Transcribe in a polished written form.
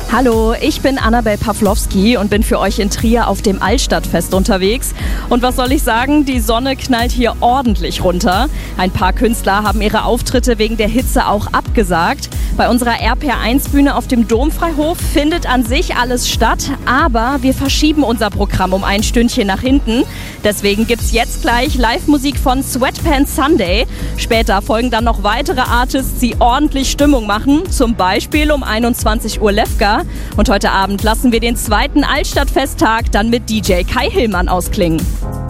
Hallo, ich bin Annabel Pawlowski und bin für euch in Trier auf dem Altstadtfest unterwegs. Und was soll ich sagen, die Sonne knallt hier ordentlich runter. Ein paar Künstler haben ihre Auftritte wegen der Hitze auch abgesagt. Bei unserer RPR1-Bühne auf dem Domfreihof findet an sich alles statt, aber wir verschieben unser Programm um ein Stündchen nach hinten. Deswegen gibt's jetzt gleich Live-Musik von Sweatpants Sunday. Später folgen dann noch weitere Artists, die ordentlich Stimmung machen, zum Beispiel um 21 Uhr Lefka. Und heute Abend lassen wir den zweiten Altstadtfesttag dann mit DJ Kai Hillmann ausklingen.